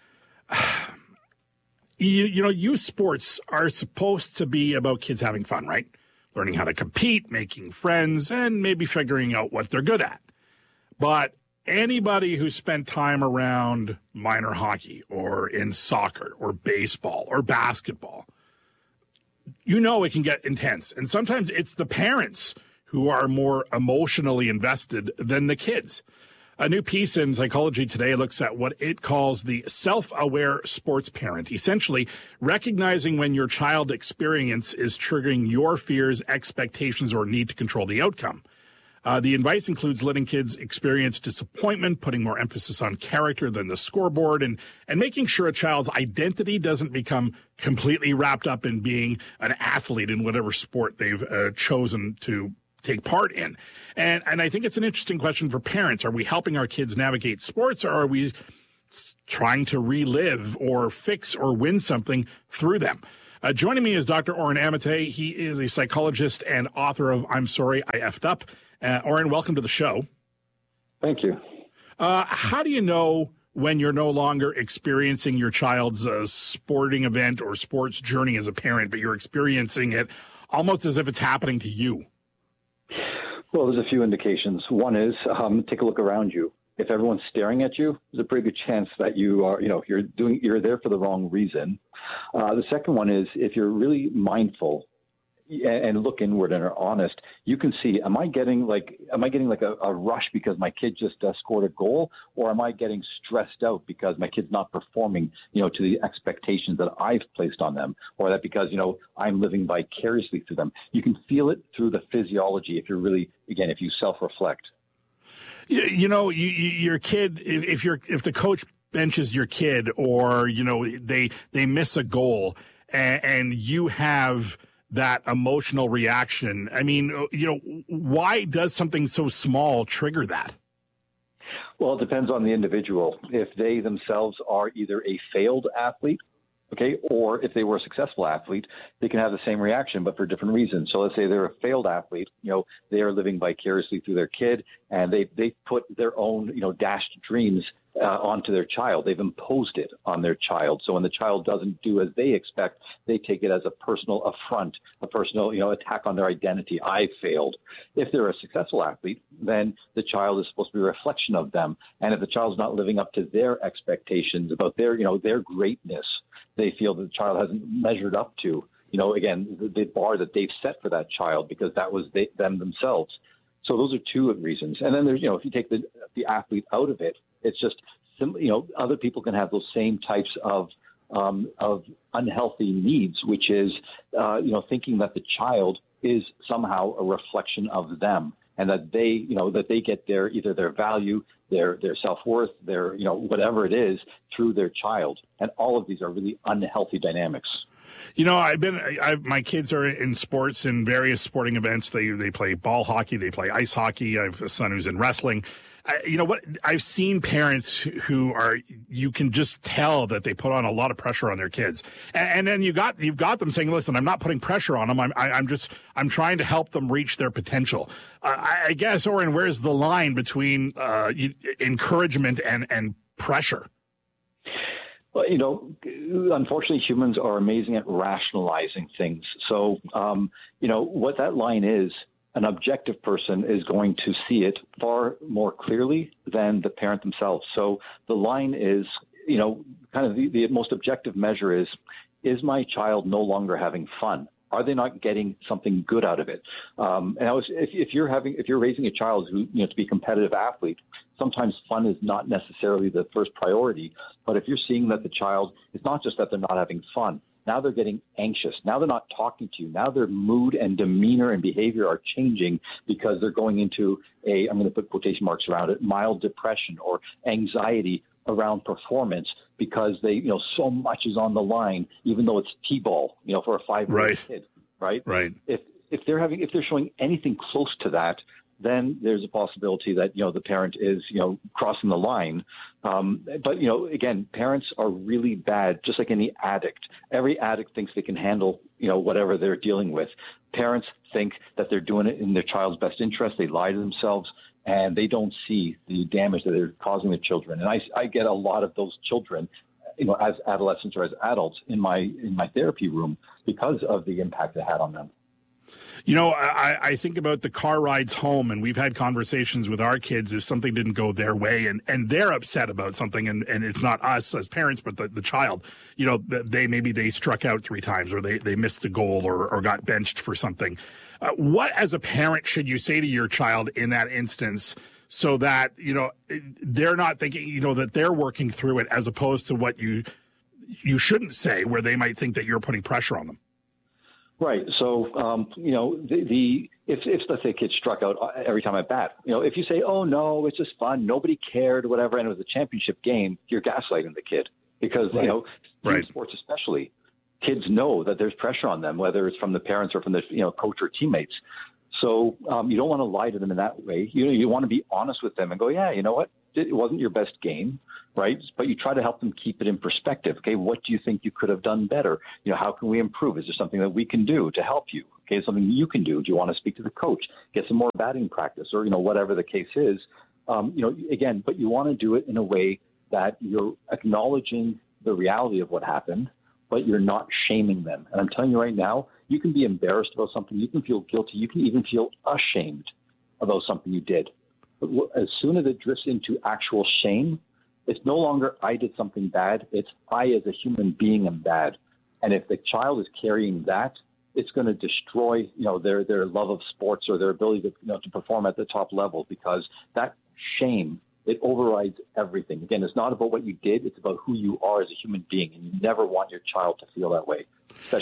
youth sports are supposed to be about kids having fun, right? Learning how to compete, making friends, and maybe figuring out what they're good at. But anybody who spent time around minor hockey or in soccer or baseball or basketball, it can get intense. And sometimes it's the parents who are more emotionally invested than the kids. A new piece in Psychology Today looks at what it calls the self-aware sports parent, essentially recognizing when your child experience is triggering your fears, expectations, or need to control the outcome. The advice includes letting kids experience disappointment, putting more emphasis on character than the scoreboard, and making sure a child's identity doesn't become completely wrapped up in being an athlete in whatever sport they've chosen to take part in. And I think it's an interesting question for parents. Are we helping our kids navigate sports, or are we trying to relive or fix or win something through them? Joining me is Dr. Oren Amitay. He is a psychologist and author of I'm Sorry, I Effed Up. Oren, welcome to the show. Thank you. How do you know when you're no longer experiencing your child's sporting event or sports journey as a parent, but you're experiencing it almost as if it's happening to you? Well, there's a few indications. One is take a look around you. If everyone's staring at you, there's a pretty good chance that you are, you're there for the wrong reason. The second one is if you're really mindful and look inward and are honest, you can see, am I getting like a rush because my kid just scored a goal, or am I getting stressed out because my kid's not performing, to the expectations that I've placed on them, or that because, I'm living vicariously through them. You can feel it through the physiology if you self-reflect. Your kid, if the coach benches your kid, or, they miss a goal and you have that emotional reaction. I mean, why does something so small trigger that? Well, it depends on the individual. If they themselves are either a failed athlete, or if they were a successful athlete, they can have the same reaction, but for different reasons. So let's say they're a failed athlete, they are living vicariously through their kid, and they put their own, dashed dreams onto their child. They've imposed it on their child. So when the child doesn't do as they expect, they take it as a personal affront, a personal, attack on their identity. I failed. If they're a successful athlete, then the child is supposed to be a reflection of them. And if the child's not living up to their expectations about their, their greatness, they feel that the child hasn't measured up to, again, the bar that they've set for that child, because that was them themselves. So those are two reasons. And then there's, if you take the athlete out of it, it's just, other people can have those same types of unhealthy needs, which is, thinking that the child is somehow a reflection of them, and that they get either their value, their self-worth, their, whatever it is, through their child. And all of these are really unhealthy dynamics. My kids are in sports, in various sporting events. They play ball hockey, they play ice hockey. I have a son who's in wrestling. I've seen parents who are, you can just tell that they put on a lot of pressure on their kids. And then you've got them saying, listen, I'm not putting pressure on them. I'm trying to help them reach their potential. I guess, Oren, where's the line between encouragement and pressure? Well, unfortunately, humans are amazing at rationalizing things. So, what that line is, an objective person is going to see it far more clearly than the parent themselves. So the line is, kind of the most objective measure is my child no longer having fun? Are they not getting something good out of it? If you're raising a child who, to be a competitive athlete, sometimes fun is not necessarily the first priority. But if you're seeing that the child, it's not just that they're not having fun. Now they're getting anxious. Now they're not talking to you. Now their mood and demeanor and behavior are changing because they're going into I'm going to put quotation marks around it, mild depression or anxiety around performance, because they, so much is on the line, even though it's T-ball, for a 5-year-old kid, right? Right. If they're showing anything close to that, then there's a possibility that, the parent is, crossing the line. But, again, parents are really bad, just like any addict. Every addict thinks they can handle, whatever they're dealing with. Parents think that they're doing it in their child's best interest. They lie to themselves, and they don't see the damage that they're causing their children. And I get a lot of those children, as adolescents or as adults in my therapy room because of the impact it had on them. I think about the car rides home, and we've had conversations with our kids if something didn't go their way, and they're upset about something, and it's not us as parents, but the child. They struck out 3 times, or they missed a goal, or got benched for something. What, as a parent, should you say to your child in that instance so that, they're not thinking, that they're working through it, as opposed to what you shouldn't say, where they might think that you're putting pressure on them. Right. So, if let's say a kid struck out every time I bat, if you say, oh, no, it's just fun, nobody cared, whatever, and it was a championship game, you're gaslighting the kid because, in sports especially, kids know that there's pressure on them, whether it's from the parents or from the, coach or teammates. So you don't want to lie to them in that way. You want to be honest with them and go, yeah, you know what? It wasn't your best game, right? But you try to help them keep it in perspective. Okay, what do you think you could have done better? How can we improve? Is there something that we can do to help you? Okay, something you can do. Do you want to speak to the coach? Get some more batting practice, or whatever the case is. Again, but you want to do it in a way that you're acknowledging the reality of what happened, but you're not shaming them. And I'm telling you right now, you can be embarrassed about something. You can feel guilty. You can even feel ashamed about something you did. But as soon as it drifts into actual shame, it's no longer I did something bad. It's I as a human being am bad. And if the child is carrying that, it's going to destroy, their love of sports or their ability to, to perform at the top level, because that shame, it overrides everything. Again, it's not about what you did. It's about who you are as a human being. And you never want your child to feel that way.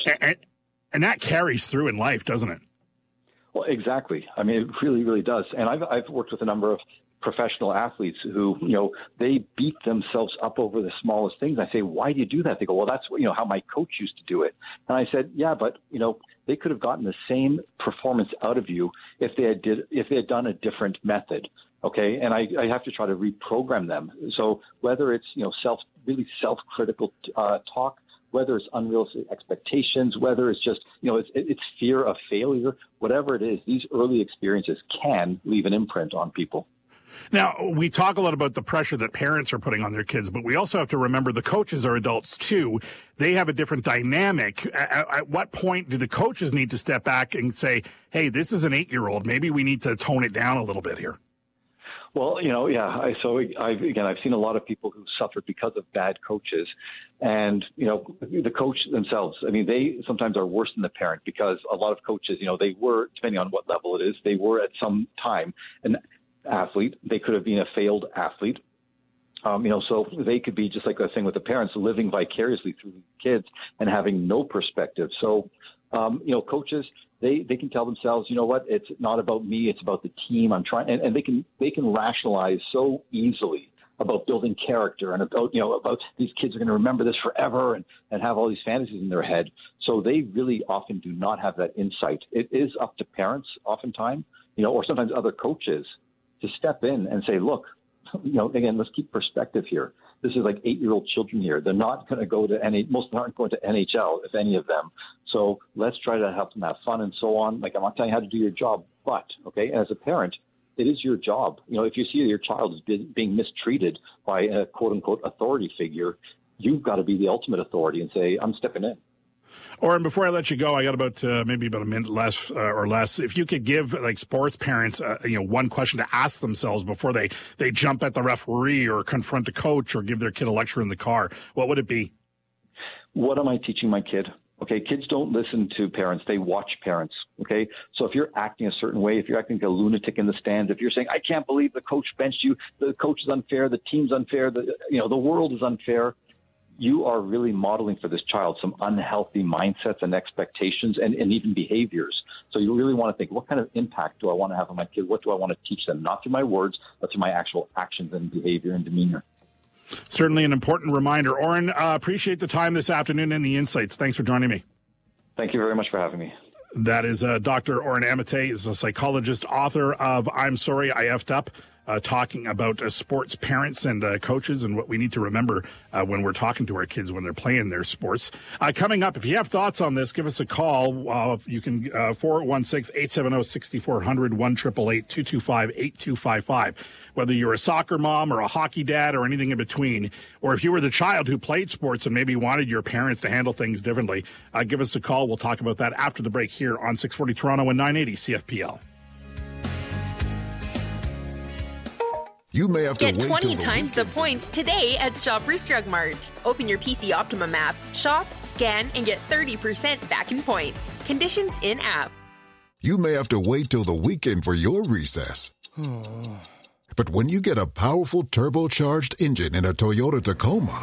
And that carries through in life, doesn't it? Well, exactly. I mean, it really, really does. And I've worked with a number of professional athletes who, they beat themselves up over the smallest things. I say, why do you do that? They go, well, that's how my coach used to do it. And I said, yeah, but they could have gotten the same performance out of you if they had done a different method. Okay, and I have to try to reprogram them. So whether it's really self-critical talk, whether it's unrealistic expectations, whether it's just, it's fear of failure, whatever it is, these early experiences can leave an imprint on people. Now, we talk a lot about the pressure that parents are putting on their kids, but we also have to remember the coaches are adults too. They have a different dynamic. At what point do the coaches need to step back and say, hey, this is an 8-year-old. Maybe we need to tone it down a little bit here? Well, I've seen a lot of people who suffered because of bad coaches, and the coach themselves. I mean, they sometimes are worse than the parent, because a lot of coaches, they were, depending on what level it is, they were at some time an athlete. They could have been a failed athlete. So they could be just like the thing with the parents, living vicariously through the kids and having no perspective. So, coaches. They can tell themselves, you know what, it's not about me, it's about the team. I'm trying, and they can rationalize so easily about building character and about these kids are going to remember this forever and have all these fantasies in their head. So they really often do not have that insight. It is up to parents oftentimes, or sometimes other coaches to step in and say, look, again, let's keep perspective here. This is like 8-year-old children here. They're not going to go to most of them aren't going to NHL, if any of them. So let's try to help them have fun and so on. Like, I'm not telling you how to do your job, but, okay, as a parent, it is your job. If you see your child is being mistreated by a quote-unquote authority figure, you've got to be the ultimate authority and say, I'm stepping in. Oren, before I let you go, I got about maybe about a minute less or less. If you could give sports parents, one question to ask themselves before they jump at the referee or confront a coach or give their kid a lecture in the car, what would it be? What am I teaching my kid? Okay, kids don't listen to parents. They watch parents, okay? So if you're acting a certain way, if you're acting like a lunatic in the stands, if you're saying, I can't believe the coach benched you, the coach is unfair, the team's unfair, the world is unfair, you are really modeling for this child some unhealthy mindsets and expectations and even behaviors. So you really want to think, what kind of impact do I want to have on my kid? What do I want to teach them? Not through my words, but through my actual actions and behavior and demeanor. Certainly an important reminder. Oren, appreciate the time this afternoon and the insights. Thanks for joining me. Thank you very much for having me. That is Dr. Oren Amate. He's a psychologist, author of I'm Sorry I Effed Up, talking about sports parents and coaches and what we need to remember when we're talking to our kids when they're playing their sports. Coming up, if you have thoughts on this, give us a call. You can 416-870-6400, 1-888-225-8255. Whether you're a soccer mom or a hockey dad or anything in between, or if you were the child who played sports and maybe wanted your parents to handle things differently, give us a call. We'll talk about that after the break here on 640 Toronto and 980 CFPL. You may have to Get wait 20 times the points today at Shoppers Drug Mart. Open your PC Optimum app, shop, scan, and get 30% back in points. Conditions in-app. You may have to wait till the weekend for your recess. But when you get a powerful turbocharged engine in a Toyota Tacoma,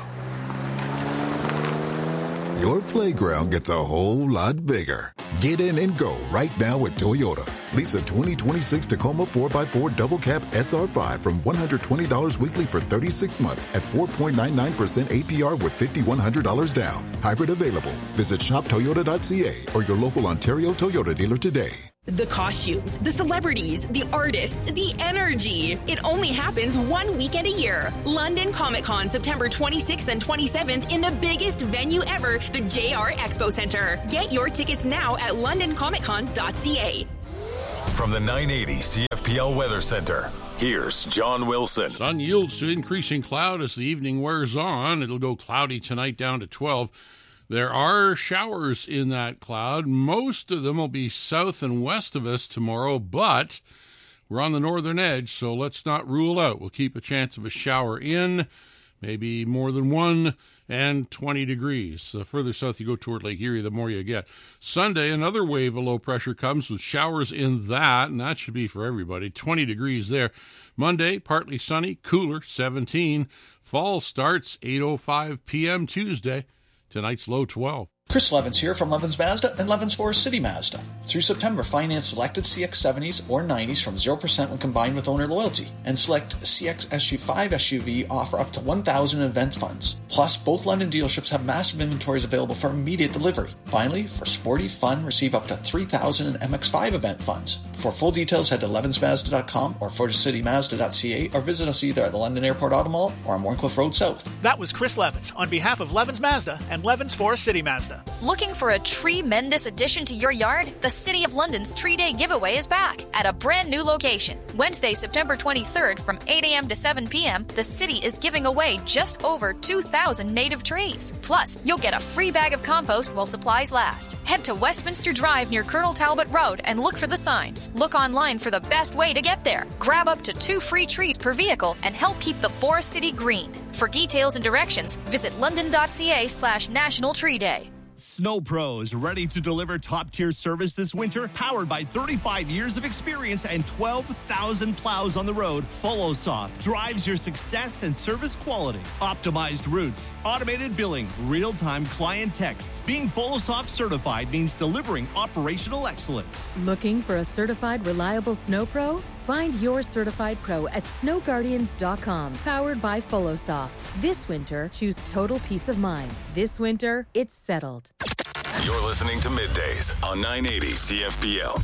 your playground gets a whole lot bigger. Get in and go right now at Toyota. Lease a 2026 Tacoma 4x4 Double Cab SR5 from $120 weekly for 36 months at 4.99% APR with $5,100 down. Hybrid available. Visit shoptoyota.ca or your local Ontario Toyota dealer today. The costumes, the celebrities, the artists, the energy. It only happens one weekend a year. London Comic Con, September 26th and 27th in the biggest venue ever, the JR Expo Centre. Get your tickets now at londoncomiccon.ca. From the 980 CFPL Weather Center, here's John Wilson. Sun yields to increasing cloud as the evening wears on. It'll go cloudy tonight down to 12. There are showers in that cloud. Most of them will be south and west of us tomorrow, but we're on the northern edge, so let's not rule out. We'll keep a chance of a shower in, maybe more than one, and 20 degrees. The further south you go toward Lake Erie, the more you get. Sunday, another wave of low pressure comes with showers in that, and that should be for everybody. 20 degrees there. Monday, partly sunny, cooler, 17. Fall starts 8:05 p.m. Tuesday. Tonight's low 12. Chris Levins here from Levins Mazda and Levins Forest City Mazda. Through September, finance selected CX-70s or 90s from 0% when combined with owner loyalty, and select CX SU5 SUV offer up to $1,000 in event funds. Plus, both London dealerships have massive inventories available for immediate delivery. Finally, for sporty fun, receive up to $3,000 in MX-5 event funds. For full details, head to levinsmazda.com or forestcitymazda.ca or visit us either at the London Airport Auto Mall or on Warncliffe Road South. That was Chris Levins on behalf of Levins Mazda and Levins Forest City Mazda. Looking for a tremendous addition to your yard? The City of London's Tree Day giveaway is back at a brand new location. Wednesday, September 23rd from 8 a.m. to 7 p.m., the city is giving away just over 2,000 native trees. Plus, you'll get a free bag of compost while supplies last. Head to Westminster Drive near Colonel Talbot Road and look for the signs. Look online for the best way to get there. Grab up to 2 free trees per vehicle and help keep the Forest City green. For details and directions, visit london.ca/National Tree Day. Snow Pros, ready to deliver top-tier service this winter? Powered by 35 years of experience and 12,000 plows on the road, FollowSoft drives your success and service quality. Optimized routes, automated billing, real-time client texts. Being FollowSoft certified means delivering operational excellence. Looking for a certified, reliable Snow Pro? Find your certified pro at snowguardians.com. Powered by FollowSoft. This winter, choose total peace of mind. This winter, it's settled. You're listening to Middays on 980 CFPL.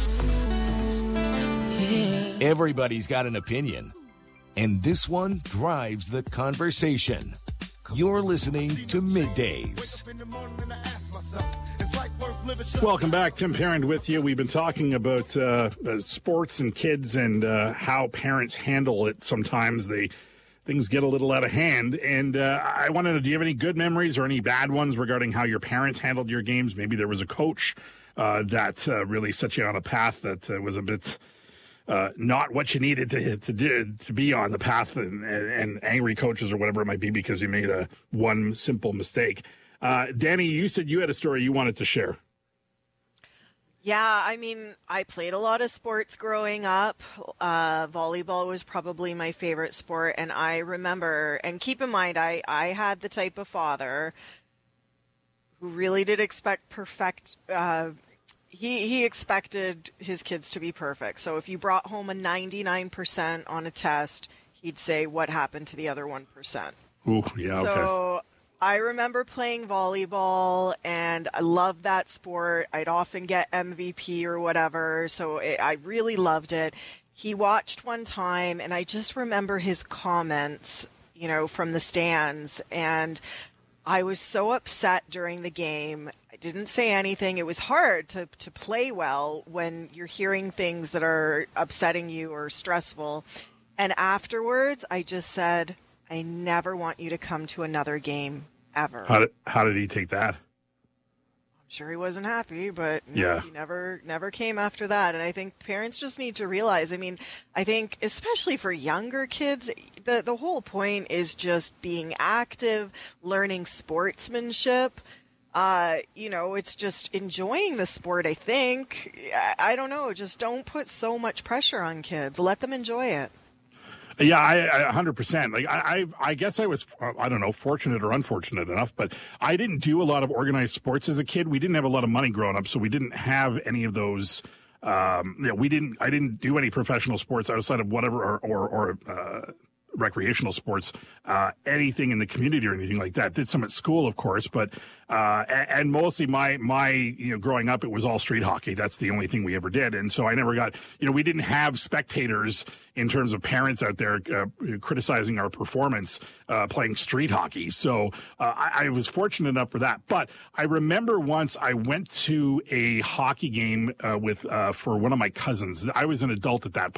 Everybody's got an opinion, and this one drives the conversation. You're listening to Middays. Welcome back. Tim Parent with you. We've been talking about sports and kids and how parents handle it. Sometimes things get a little out of hand. And I want to know, do you have any good memories or any bad ones regarding how your parents handled your games? Maybe there was a coach that really set you on a path that was a bit not what you needed to be on the path, and angry coaches or whatever it might be because you made one simple mistake. Danny, you said you had a story you wanted to share. Yeah, I mean, I played a lot of sports growing up. Volleyball was probably my favorite sport, and I remember, and keep in mind, I had the type of father who really did expect perfect. He expected his kids to be perfect. So if you brought home a 99% on a test, he'd say, "What happened to the other 1%?" Ooh, yeah, okay. So I remember playing volleyball, and I loved that sport. I'd often get MVP or whatever, so I really loved it. He watched one time, and I just remember his comments, from the stands, and I was so upset during the game. I didn't say anything. It was hard to play well when you're hearing things that are upsetting you or stressful. And afterwards, I just said, "I never want you to come to another game ever." How did he take that? I'm sure he wasn't happy, but yeah. He never came after that. And I think parents just need to realize, I think especially for younger kids, the whole point is just being active, learning sportsmanship. It's just enjoying the sport, I think. I don't know, just don't put so much pressure on kids. Let them enjoy it. Yeah, I 100%. Like I guess I was, I don't know, fortunate or unfortunate enough, but I didn't do a lot of organized sports as a kid. We didn't have a lot of money growing up, so we didn't have any of those. I didn't do any professional sports outside of whatever or recreational sports, anything in the community or anything like that. Did some at school, of course, but and mostly my growing up, it was all street hockey. That's the only thing we ever did, and so I never got, we didn't have spectators in terms of parents out there criticizing our performance playing street hockey. So I was fortunate enough for that. But I remember once I went to a hockey game for one of my cousins. I was an adult at that